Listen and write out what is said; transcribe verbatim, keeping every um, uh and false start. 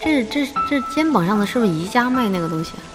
这这这肩膀上的是不是宜家卖那个东西啊？